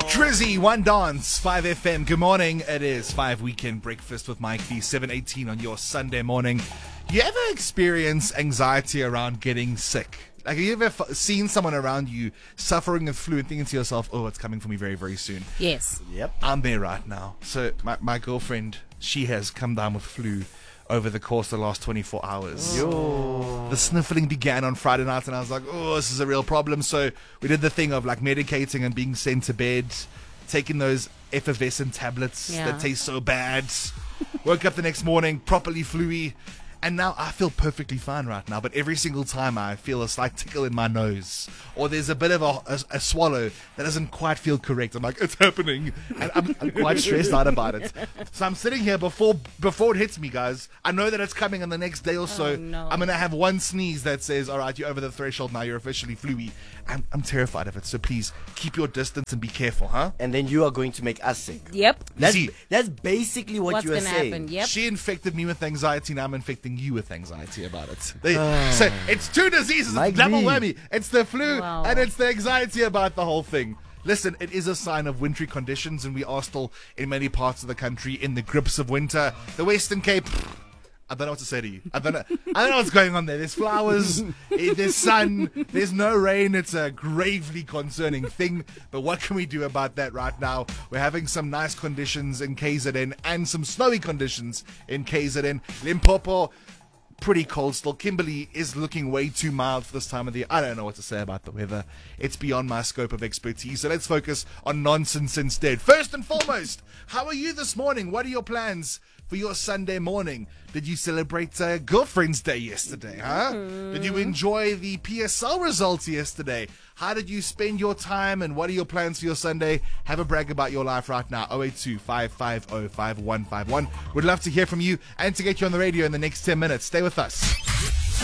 Drizzy, One Dance, 5FM. Good morning. It is 5 Weekend Breakfast with Mike V, 7:18 on your Sunday morning. You ever experience anxiety around getting sick? Like, have you ever seen someone around you suffering with flu and thinking to yourself, oh, it's coming for me very, very soon? Yes. Yep. I'm there right now. So my girlfriend, she has come down with flu over the course of the last 24 hours. The sniffling began on Friday night, and I was like, oh, this is a real problem. So we did the thing of like medicating and being sent to bed, taking those effervescent tablets that taste so bad. Woke up the next morning, properly flu-y. And now I feel perfectly fine right now, but every single time I feel a slight tickle in my nose, or there's a bit of a swallow that doesn't quite feel correct, I'm like, it's happening, and I'm quite stressed out about it. So I'm sitting here before it hits me, guys. I know that it's coming in the next day or so. Oh, no. I'm going to have one sneeze that says, all right, you're over the threshold now, you're officially flu-y. I'm terrified of it, so please keep your distance and be careful, huh? And then you are going to make us sick. Yep. That's basically what What's you are gonna saying. happen? Yep. She infected me with anxiety, now I'm infecting you with anxiety about it. So it's two diseases, Mike it's double V. whammy. It's the flu Wow. and it's the anxiety about the whole thing. Listen, it is a sign of wintry conditions, and we are still, in many parts of the country, in the grips of winter. The Western Cape, I don't know what to say to you. I don't know what's going on there. There's flowers, there's sun, there's no rain. It's a gravely concerning thing. But what can we do about that right now? We're having some nice conditions in KZN and some snowy conditions in KZN. Limpopo, pretty cold still. Kimberley is looking way too mild for this time of the year. I don't know what to say about the weather. It's beyond my scope of expertise. So let's focus on nonsense instead. First and foremost, how are you this morning? What are your plans for your Sunday morning? Did you celebrate Girlfriend's Day yesterday, huh? Did you enjoy the PSL results yesterday? How did you spend your time, and what are your plans for your Sunday? Have a brag about your life right now. 082-550-5151. We'd love to hear from you and to get you on the radio in the next 10 minutes. Stay with us.